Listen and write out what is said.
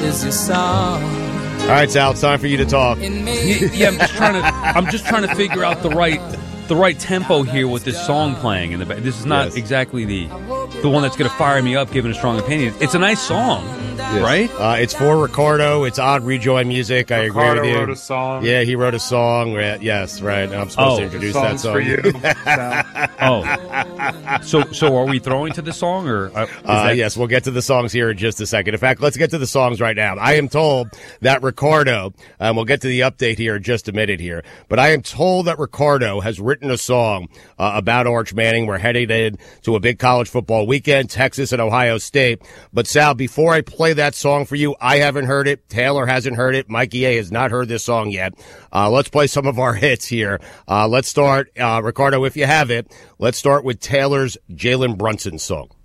is your song. All right, Sal, it's time for you to talk. Yeah, I'm just trying to figure out the right tempo here with this song playing in the back. This is not exactly the one that's going to fire me up, giving a strong opinion. It's a nice song, right? It's for Ricardo. It's on Rejoin Music. I agree with you. Ricardo wrote a song. Yeah, he wrote a song. Yes, right. I'm supposed to introduce that song. For you. So are we throwing to the song, or yes, we'll get to the songs here in just a second. In fact, let's get to the songs right now. I am told that Ricardo, we'll get to the update here in just a minute here, but I am told that Ricardo has written a song about Arch Manning. We're headed in to a big college football weekend, Texas and Ohio State. But Sal, before I play that song for you, I haven't heard it. Taylor hasn't heard it. Mikey A has not heard this song yet. Let's play some of our hits here. Let's start, Ricardo, if you have it, let's start with Taylor's Jalen Brunson song.